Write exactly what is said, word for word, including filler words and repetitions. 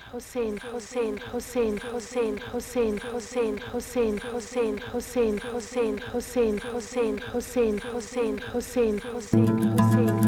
Hussein, Hussein, Hussein, Hussein, Hussein, Hussein, Hussein, Hussein, Hussein, Hussein, Hussein, Hussein, Hussein, Hussein, Hussein, Hussein, Hussein, Hussein.